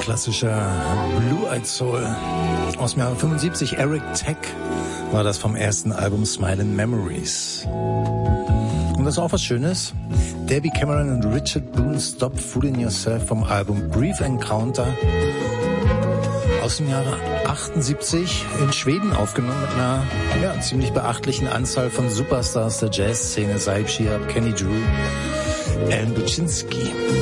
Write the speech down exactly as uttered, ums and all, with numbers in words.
klassischer Blue-Eyed Soul. Aus dem Jahr fünfundsiebzig, Eric Tech, war das vom ersten Album Smiling Memories. Und das ist auch was Schönes. Debbie Cameron und Richard Boone, Stop Fooling Yourself, vom Album Brief Encounter aus dem Jahre achtundsiebzig, in Schweden aufgenommen mit einer ja, ziemlich beachtlichen Anzahl von Superstars der Jazzszene, Saib Shihab, Kenny Drew, Alan Buczynski.